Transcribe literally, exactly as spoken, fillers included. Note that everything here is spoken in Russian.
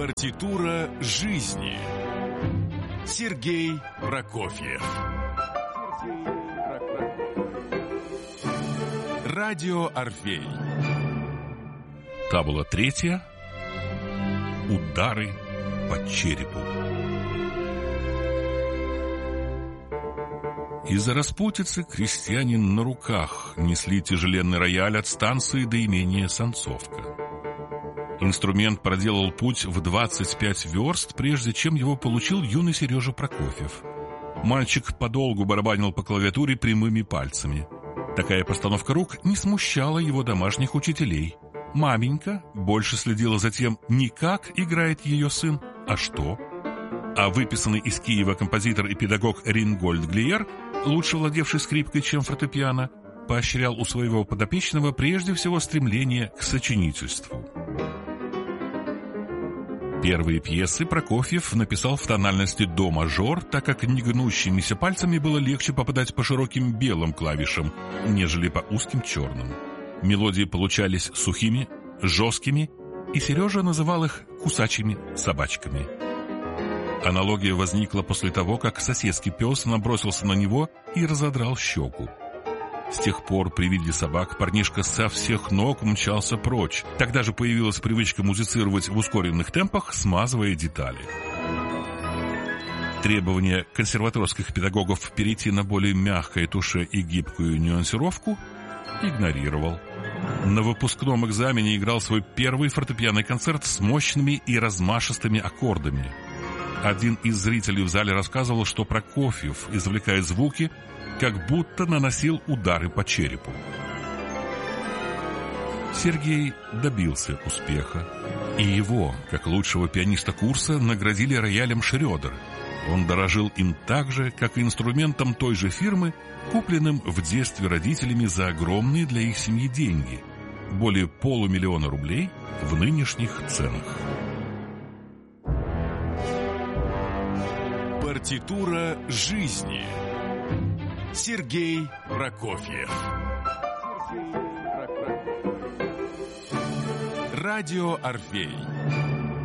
Партитура жизни. Сергей Прокофьев. Радио Орфей. Табула третья. Удары по черепу. Из-за распутицы крестьянин на руках несли тяжеленный рояль от станции до имения Санцовка. Инструмент проделал путь в двадцать пять верст, прежде чем его получил юный Сережа Прокофьев. Мальчик подолгу барабанил по клавиатуре прямыми пальцами. Такая постановка рук не смущала его домашних учителей. Маменька больше следила за тем, не как играет ее сын, а что. А выписанный из Киева композитор и педагог Рингольд Глиер, лучше владевший скрипкой, чем фортепиано, поощрял у своего подопечного прежде всего стремление к сочинительству. Первые пьесы Прокофьев написал в тональности до-мажор, так как негнущимися пальцами было легче попадать по широким белым клавишам, нежели по узким черным. Мелодии получались сухими, жесткими, и Сережа называл их кусачими собачками. Аналогия возникла после того, как соседский пес набросился на него и разодрал щеку. С тех пор при виде собак парнишка со всех ног мчался прочь. Тогда же появилась привычка музицировать в ускоренных темпах, смазывая детали. Требование консерваторских педагогов перейти на более мягкое туше и гибкую нюансировку игнорировал. На выпускном экзамене играл свой первый фортепианный концерт с мощными и размашистыми аккордами. Один из зрителей в зале рассказывал, что Прокофьев извлекает звуки, как будто наносил удары по черепу. Сергей добился успеха, и его, как лучшего пианиста курса, наградили роялем Шрёдер. Он дорожил им так же, как и инструментом той же фирмы, купленным в детстве родителями за огромные для их семьи деньги, более полумиллиона рублей в нынешних ценах. Партитура жизни. Сергей Прокофьев. Радио Орфей.